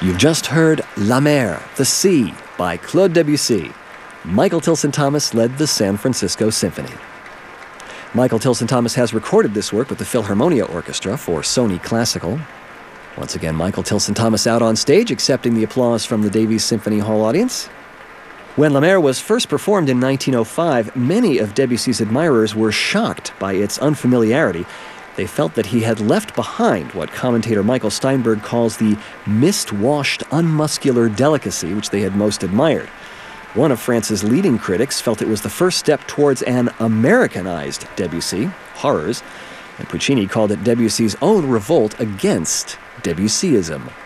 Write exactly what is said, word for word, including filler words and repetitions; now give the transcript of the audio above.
You've just heard La Mer, The Sea, by Claude Debussy. Michael Tilson Thomas led the San Francisco Symphony. Michael Tilson Thomas has recorded this work with the Philharmonia Orchestra for Sony Classical. Once again, Michael Tilson Thomas out on stage, accepting the applause from the Davies Symphony Hall audience. When La Mer was first performed in nineteen oh five, many of Debussy's admirers were shocked by its unfamiliarity. They felt that he had left behind what commentator Michael Steinberg calls the mist-washed, unmuscular delicacy which they had most admired. One of France's leading critics felt it was the first step towards an Americanized Debussy, Horrors, and Puccini called it Debussy's own revolt against Debussyism.